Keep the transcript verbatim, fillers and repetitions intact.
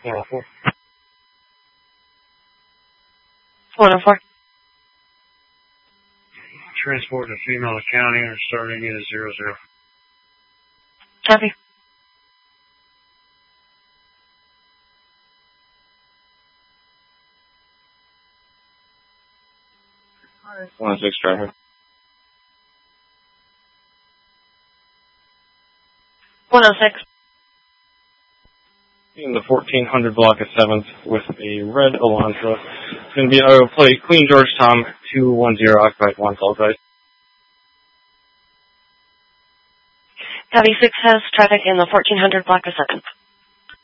one oh four. one oh four. Transport to female county or starting at zero zero. Copy. one oh six driver. one oh six. In the fourteen hundred block of seventh with a red Elantra. It's going to be an auto plate. Queen George Tom two one zero occupied one call guys. Copy. six has traffic in the fourteen hundred block of seventh.